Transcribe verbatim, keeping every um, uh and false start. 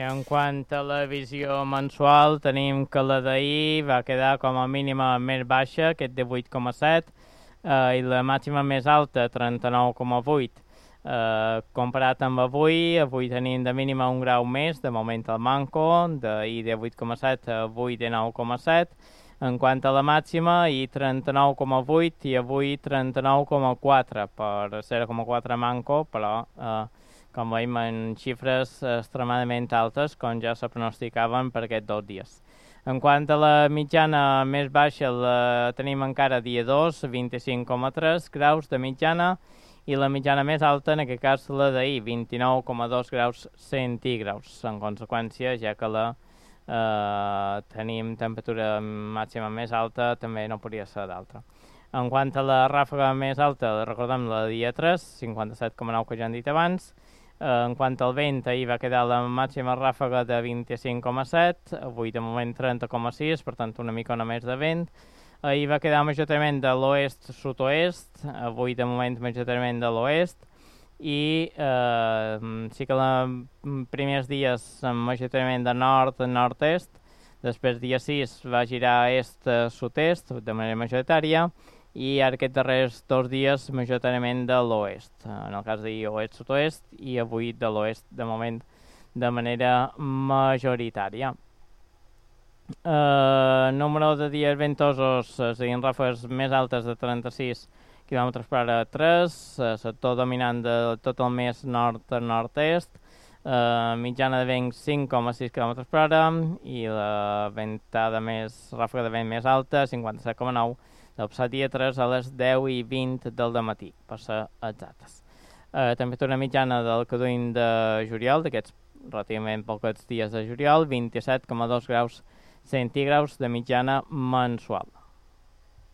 en quant a la visió mensual, tenim que la d'ahir va quedar com a mínima més baixa, aquest de vuit coma set, eh, i la màxima més alta, trenta-nou coma vuit. Eh, comparat amb avui, avui tenim de mínima un grau més, de moment el manco, d'ahir de vuit coma set a avui de nou coma set. En quant a la màxima, ahir trenta-nou coma vuit i avui trenta-nou coma quatre, per zero coma quatre manco, però eh, com veiem en xifres extremadament altes, com ja se pronosticaven per aquests dos dies. En quant a la mitjana més baixa, la tenim encara dia dos, vint-i-cinc coma tres graus de mitjana, i la mitjana més alta, en aquest cas la d'ahir, vint-i-nou coma dos graus centígrads. En conseqüència, ja que la eh, tenim temperatura màxima més alta, també no podria ser d'altra. En quant a la ràfaga més alta, recordem la dia tres, cinquanta-set coma nou que ja hem dit abans. Eh, en quant al vent, ahir va quedar la màxima ràfaga de vint-i-cinc coma set, avui de moment trenta coma sis, per tant una mica més de vent. Ahir va quedar majoritàriament de l'oest-sud-oest, avui de moment majoritàriament de l'oest, i eh, sí que els primers dies majoritàriament de nord a nord-est, després dia sis va girar est-sud-est de manera majoritària, i ara aquests darrers dos dies majoritàriament de l'oest, en el cas d'ahir oest-sud-oest, i avui de l'oest de moment de manera majoritària. Uh, número de dies ventosos, és a dir, en ràfegues més altes de trenta-sis quilòmetres per hora a tres, uh, sector dominant de tot el mes nord a nord-est, uh, mitjana de vent cinc coma sis quilòmetres per hora, i la ventada més, ràfega de vent més alta, cinquanta-set coma nou, del passat dia tres a les deu i vint del dematí, per ser exactes. Uh, temperatura mitjana del que duim de juliol, d'aquests relativament pocs dies de juliol, vint-i-set coma dos graus centígrads de mitjana mensual.